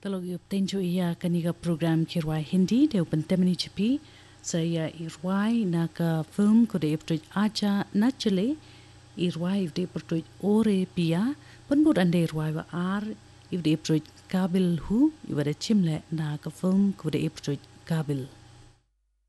Kalau you tenjo iya kaniga program kirwai Hindi deu pentemani cepi saya irwai naga film kode eptoj aja nachale irwai ivde eptoj ore pia penbud ande irwai wa ar ivde eptoj kabil hu ivade chimle naga film kode eptoj kabil